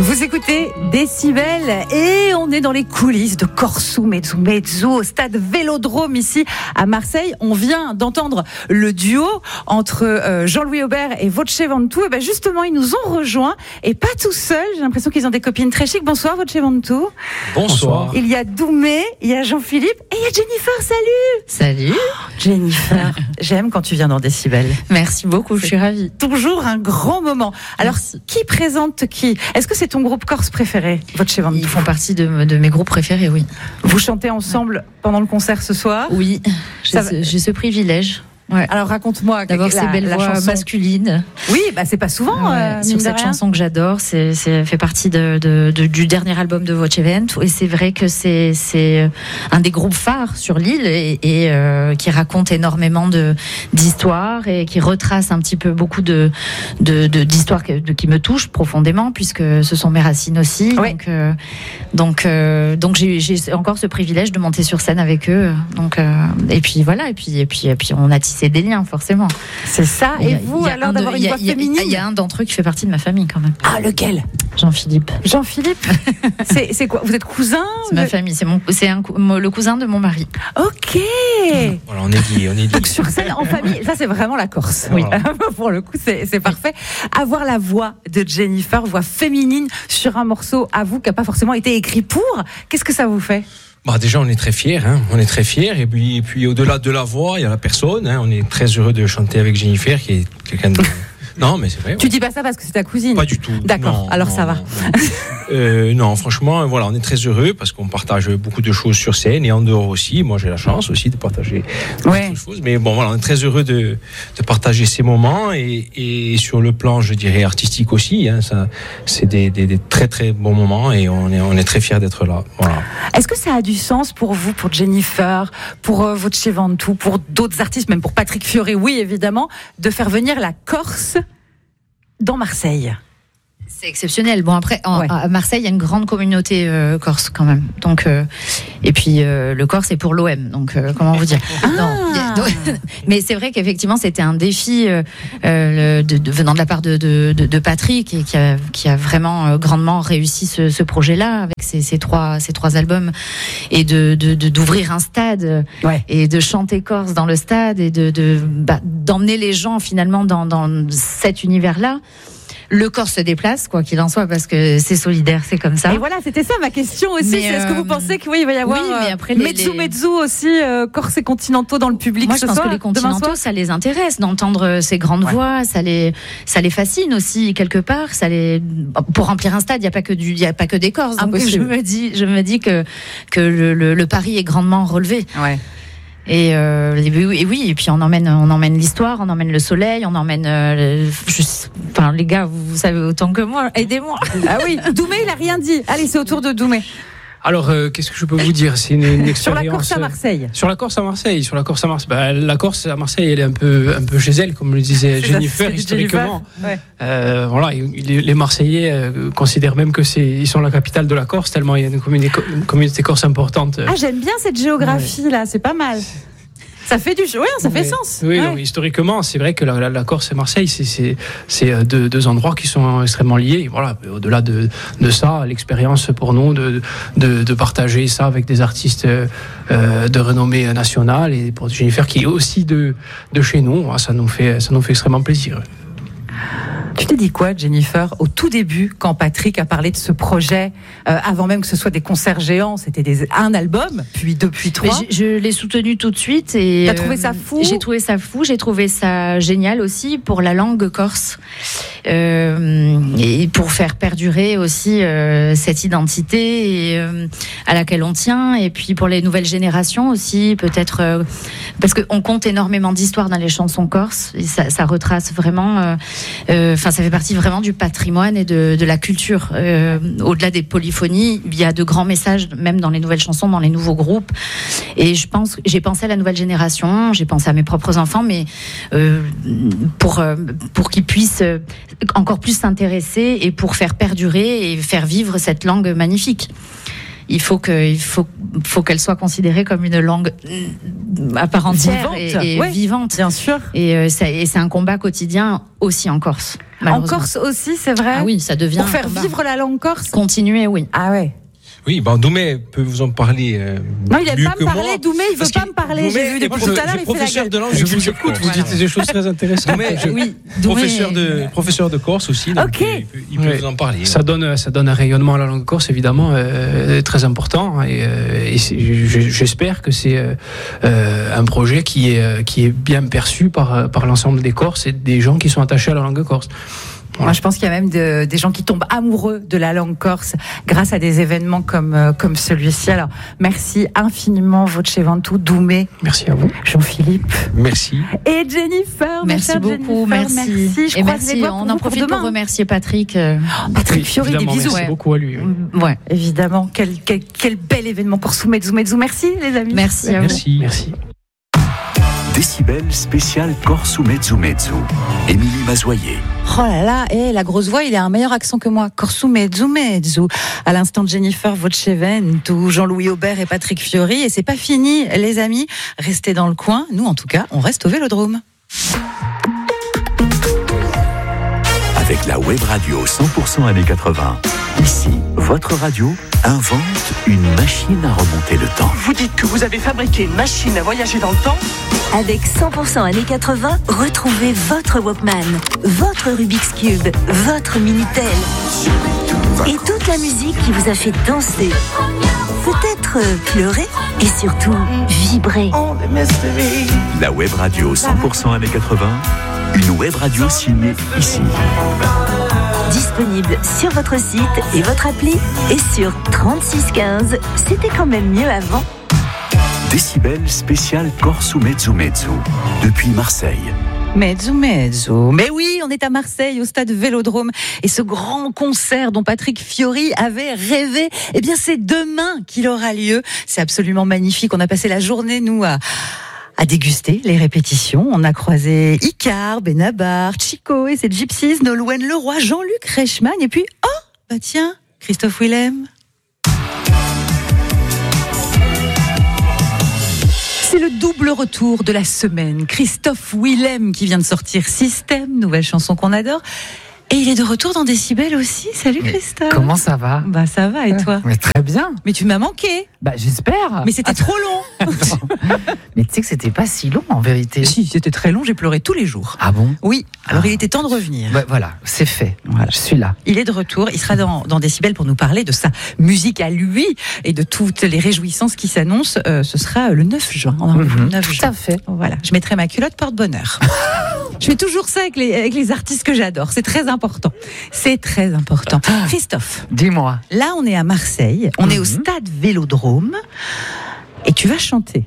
Vous écoutez Décibel et on est dans les coulisses de Corso Mezzo Mezzo au stade Vélodrome ici à Marseille. On vient d'entendre le duo entre Jean-Louis Aubert et Voce Ventoux. Et ben justement, ils nous ont rejoints et pas tout seuls. J'ai l'impression qu'ils ont des copines très chics. Bonsoir Voce Ventoux. Bonsoir. Il y a Doumé, il y a Jean-Philippe et il y a Jennifer. Salut. Salut. Jennifer, j'aime quand tu viens dans Décibel. Merci beaucoup, je suis ravie. Toujours un grand moment. Alors, qui présente qui ? Est-ce que c'est ton groupe corse préféré, Voce Ventoux ? Ils font partie de mes groupes préférés, oui. Vous chantez ensemble pendant le concert ce soir ? Oui, j'ai ce privilège. Ouais. Alors raconte-moi d'avoir ces belles voix masculines. Oui, bah c'est pas souvent sur cette chanson que j'adore. C'est fait partie du dernier album de Voce Ventoux et c'est vrai que c'est un des groupes phares sur l'île et qui raconte énormément d'histoires et qui retrace un petit peu beaucoup d'histoires qui me touchent profondément puisque ce sont mes racines aussi. Oui. Donc j'ai encore ce privilège de monter sur scène avec eux. Donc et puis voilà et puis on a tissé des liens forcément. C'est ça. Et vous alors d'avoir une voix féminine ? Il y a un d'entre eux qui fait partie de ma famille quand même. Ah lequel ? Jean-Philippe. Jean-Philippe. C'est quoi ? Vous êtes cousin ? C'est ma famille. C'est le cousin de mon mari. Ok. Voilà, on est liés. Donc sur scène en famille, ça c'est vraiment la Corse. Oui. Pour le coup, c'est parfait. Avoir la voix de Jennifer, voix féminine sur un morceau à vous qui n'a pas forcément été écrit pour. Qu'est-ce que ça vous fait ? Bah déjà on est très fiers, on est très fiers et puis au-delà de la voix il y a la personne, on est très heureux de chanter avec Jennifer qui est quelqu'un de... Non mais c'est vrai. Tu dis pas ça parce que c'est ta cousine ? Pas du tout. D'accord, alors ça va. Non franchement voilà on est très heureux parce qu'on partage beaucoup de choses sur scène et en dehors aussi. Moi j'ai la chance aussi de partager beaucoup de choses. Mais bon voilà on est très heureux de partager ces moments et sur le plan je dirais artistique aussi. Ça c'est des très très bons moments et on est très fiers d'être là. Voilà. Est-ce que ça a du sens pour vous, pour Jennifer, pour Voce Ventoux, pour d'autres artistes, même pour Patrick Fiori, oui évidemment, de faire venir la Corse dans Marseille ? C'est exceptionnel. Bon après, à Marseille, il y a une grande communauté corse quand même. Donc et puis le Corse est pour l'OM. Donc comment vous dire mais c'est vrai qu'effectivement, c'était un défi venant de la part de Patrick et qui a vraiment grandement réussi ce projet-là avec ces trois albums et d'ouvrir un stade et de chanter corse dans le stade et d'emmener les gens finalement dans cet univers-là. Le corps se déplace, quoi qu'il en soit, parce que c'est solidaire, c'est comme ça. Et voilà, c'était ça ma question aussi. Est-ce que vous pensez qu'il va y avoir mezzo aussi, corse et continentaux dans le public? Moi, je pense que les continentaux, ça les intéresse d'entendre ces grandes voix, ça les fascine aussi quelque part. Pour remplir un stade, il y a pas que des Corses. Donc je me dis que le pari est grandement relevé. Ouais. Et oui, et puis on emmène l'histoire, on emmène le soleil, on emmène les gars, vous savez autant que moi, aidez-moi. Ah oui, Doumé il a rien dit. Allez, c'est au tour de Doumé. Alors, qu'est-ce que je peux vous dire? C'est une expérience. Sur la Corse à Marseille. La Corse à Marseille, elle est un peu chez elle, comme le disait Jennifer, historiquement. Les Marseillais considèrent même ils sont la capitale de la Corse, tellement il y a une communauté corse importante. Ah, j'aime bien cette géographie là, c'est pas mal. Ça fait fait sens. Oui, donc, historiquement, c'est vrai que la Corse et Marseille, c'est deux endroits qui sont extrêmement liés. Voilà, au-delà de ça, l'expérience pour nous de partager ça avec des artistes de renommée nationale et pour Jennifer qui est aussi de chez nous, ça nous fait extrêmement plaisir. Tu t'es dit quoi, Jennifer, au tout début, quand Patrick a parlé de ce projet, avant même que ce soit des concerts géants, c'était un album, puis 2, puis 3. Mais je l'ai soutenu tout de suite. Et t'as trouvé ça fou ? J'ai trouvé ça fou, j'ai trouvé ça génial aussi pour la langue corse. Et pour faire perdurer aussi cette identité à laquelle on tient, et puis pour les nouvelles générations aussi, peut-être, parce qu'on compte énormément d'histoires dans les chansons corses, et ça retrace vraiment... ça fait partie vraiment du patrimoine et de la culture. Au-delà des polyphonies, il y a de grands messages, même dans les nouvelles chansons, dans les nouveaux groupes. Et j'ai pensé à la nouvelle génération, j'ai pensé à mes propres enfants, mais pour qu'ils puissent encore plus s'intéresser et pour faire perdurer et faire vivre cette langue magnifique. il faut qu'elle soit considérée comme une langue à part entière et vivante, bien sûr. Et c'est un combat quotidien aussi en Corse. En Corse aussi, c'est vrai. Ah oui, ça devient pour faire vivre la langue corse. Continuer, oui. Ah ouais. Oui, Doumé peut vous en parler. Non, il n'aime pas me parler. Moi, Doumé, il veut pas me parler. J'ai vu depuis tout à l'heure, il fait la professeur gueule. de langue. Je vous écoute. Vous dites des choses très intéressantes. Professeur de Corse aussi. Donc il peut vous en parler. Ça donne un rayonnement à la langue corse, évidemment, très important. Et j'espère que c'est un projet qui est bien perçu par l'ensemble des Corses et des gens qui sont attachés à la langue corse. Moi, je pense qu'il y a même des gens qui tombent amoureux de la langue corse grâce à des événements comme celui-ci. Alors, merci infiniment, Voce Ventoux, Doumé. Merci à vous. Jean-Philippe. Merci. Et Jennifer. Merci beaucoup. Merci. Et merci. On en profite pour remercier Patrick. Patrick Fiori, des bisous. Merci beaucoup à lui. Ouais, évidemment. Quel bel événement Corso Mezzo. Merci, les amis. Merci à vous. Merci. Décibel spécial Corso Mezzo. Émilie Mazoyer. Oh là là, la grosse voix, il a un meilleur accent que moi. Corso Mezzo. À l'instant de Jennifer Vocevento, Jean-Louis Aubert et Patrick Fiori. Et c'est pas fini, les amis. Restez dans le coin. Nous, en tout cas, on reste au Vélodrome. Avec la web radio 100% années 80. Ici, votre radio invente une machine à remonter le temps. Vous dites que vous avez fabriqué une machine à voyager dans le temps ? Avec 100% années 80, retrouvez votre Walkman, votre Rubik's Cube, votre Minitel. Et toute la musique qui vous a fait danser, peut-être pleurer et surtout vibrer. La web radio 100% années 80, une web radio signée ici. Disponible sur votre site et votre appli et sur 3615. C'était quand même mieux avant. Décibel spécial Corso Mezzo depuis Marseille. Mezzo. Mais oui, on est à Marseille, au stade Vélodrome. Et ce grand concert dont Patrick Fiori avait rêvé, eh bien, c'est demain qu'il aura lieu. C'est absolument magnifique. On a passé la journée, nous, à déguster les répétitions. On a croisé Icar, Benabar, Chico et ses Gypsies, Nolwenn Leroy, Jean-Luc Reichmann. Et puis, tiens, Christophe Willem. C'est le double retour de la semaine. Christophe Willem qui vient de sortir Système, nouvelle chanson qu'on adore. Et il est de retour dans Décibel aussi. Salut Christophe. Comment ça va ? Bah ça va et toi ? Mais très bien. Mais tu m'as manqué. Bah j'espère. Mais c'était trop long. Mais tu sais que c'était pas si long en vérité. Si, c'était très long, j'ai pleuré tous les jours. Ah bon ? Oui, alors il était temps de revenir. Bah, voilà, c'est fait. Voilà. Je suis là. Il est de retour, il sera dans Décibel pour nous parler de sa musique à lui et de toutes les réjouissances qui s'annoncent. Ce sera le 9 juin. On a le 9 juin. Tout à fait. Voilà, je mettrai ma culotte porte-bonheur. Je fais toujours ça avec les artistes que j'adore. C'est très important. C'est très important. Christophe. Dis-moi. Là, on est à Marseille. On est au stade Vélodrome. Et tu vas chanter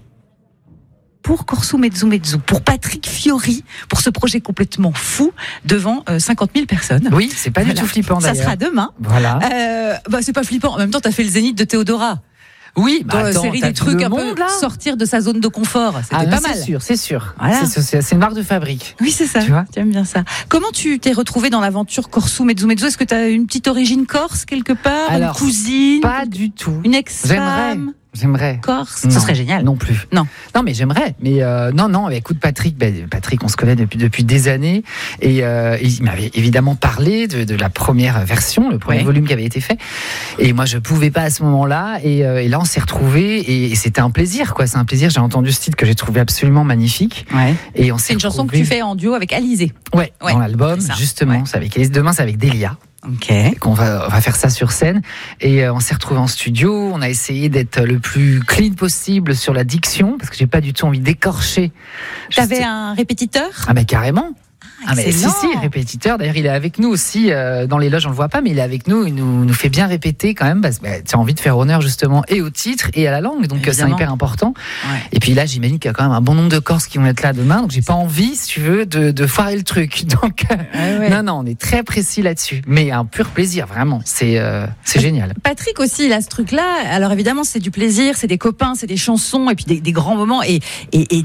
pour Corso Mezzo, pour Patrick Fiori, pour ce projet complètement fou devant 50 000 personnes. Oui, c'est pas du tout flippant d'ailleurs. Ça sera demain. Voilà. C'est pas flippant. En même temps, t'as fait le Zénith de Théodora. Oui, série des trucs un peu sortir de sa zone de confort. C'était pas mal. C'est sûr. Voilà. C'est une marque de fabrique. Oui, c'est ça. Tu vois, tu aimes bien ça. Comment tu t'es retrouvé dans l'aventure Corso Mezzo ? Est-ce que tu as une petite origine corse quelque part ? Alors, une cousine ? Pas du tout. Une ex-femme ? J'aimerais. Corse, non, ce serait génial. Non plus. Non, mais j'aimerais. Mais non. Écoute, Patrick, on se connaît depuis des années, et il m'avait évidemment parlé de la première version, le premier volume qui avait été fait. Et moi, je pouvais pas à ce moment-là. Et là, on s'est retrouvés, et c'était un plaisir, quoi. C'est un plaisir. J'ai entendu ce titre que j'ai trouvé absolument magnifique. Ouais. Et on s'est C'est une chanson que tu fais en duo avec Alizé. Ouais. Dans l'album, justement. C'est avec Alizé. Demain, c'est avec Delia. Okay. On va faire ça sur scène, et on s'est retrouvés en studio. On a essayé d'être le plus clean possible sur la diction, parce que j'ai pas du tout envie d'écorcher. T'avais un répétiteur ? Ah ben carrément. Ah mais si, répétiteur. D'ailleurs, il est avec nous aussi dans les loges, on le voit pas, mais il est avec nous. Il nous fait bien répéter quand même, parce que tu as envie de faire honneur justement et au titre et à la langue, donc c'est hyper important. Ouais. Et puis là, j'imagine qu'il y a quand même un bon nombre de Corses qui vont être là demain, donc j'ai pas envie, si tu veux, de foirer le truc. Donc non, on est très précis là-dessus, mais un pur plaisir, vraiment. C'est génial. Patrick aussi, il a ce truc-là. Alors évidemment, c'est du plaisir, c'est des copains, c'est des chansons, et puis des grands moments et des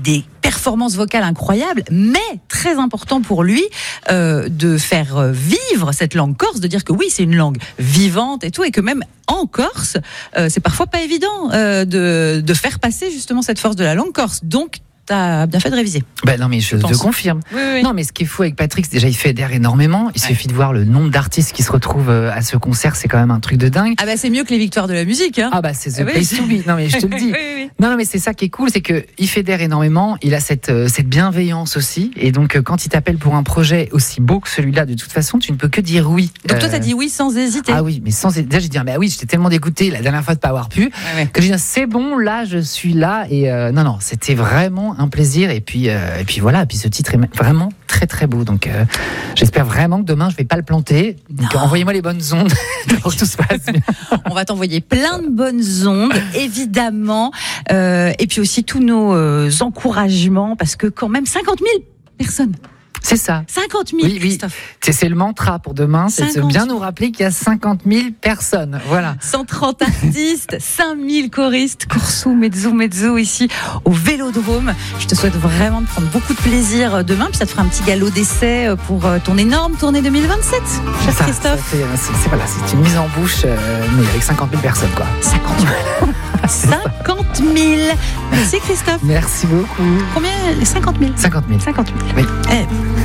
performance vocale incroyable, mais très important pour lui de faire vivre cette langue corse, de dire que oui, c'est une langue vivante et tout, et que même en Corse, c'est parfois pas évident de faire passer justement cette force de la langue corse. Donc, t'as bien fait de réviser. Ben non, mais je te confirme. Oui. Non, mais ce qui est fou avec Patrick, c'est déjà il fédère énormément. Il suffit de voir le nombre d'artistes qui se retrouvent à ce concert, c'est quand même un truc de dingue. Ah bah c'est mieux que les victoires de la musique. Hein. Ah bah c'est The Place to Be. Non mais je te le dis. Oui. Non mais c'est ça qui est cool, c'est que il fédère énormément. Il a cette bienveillance aussi. Et donc quand il t'appelle pour un projet aussi beau que celui-là, de toute façon, tu ne peux que dire oui. Donc toi t'as dit oui sans hésiter. Ah oui, mais sans. Déjà j'ai dit bah oui, j'étais tellement dégoûté la dernière fois de pas avoir pu que j'ai dit c'est bon, là je suis là et non, c'était vraiment un plaisir. Et puis voilà, puis ce titre est vraiment très très beau. Donc j'espère vraiment que demain je vais pas le planter. Donc envoyez-moi les bonnes ondes pour que tout se passe bien. On va t'envoyer plein de bonnes ondes, évidemment. Et puis aussi tous nos encouragements, parce que quand même 50 000 personnes. C'est ça. 50 000, oui. Christophe. C'est le mantra pour demain, c'est de bien nous rappeler qu'il y a 50 000 personnes. Voilà. 130 artistes, 5 000 choristes, Corsou, Mezzo ici au Vélodrome. Je te souhaite vraiment de prendre beaucoup de plaisir demain, puis ça te fera un petit galop d'essai pour ton énorme tournée 2027, cher Christophe. C'est une mise en bouche, mais avec 50 000 personnes, quoi. 50 000. 50 000. Merci Christophe. Merci beaucoup. Combien ? 50 000. 50 000. 50 000. Oui.